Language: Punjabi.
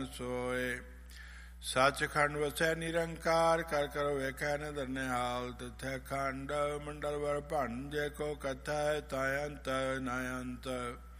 ਸੋਏ। ਸੱਚਖੰਡ ਵਸੈ ਨਿਰੰਕਾਰ, ਕਰ ਕਰ ਵੇਖੈ ਨਦਰ ਨਿਹਾਲ। ਤਿਥੈ ਖੰਡ ਮੰਡਲ ਵਰ ਭੰਨ, ਜੇ ਕੋ ਕਥਾ ਹੈ ਤਾਂ ਅੰਤ ਨ ਅੰਤ।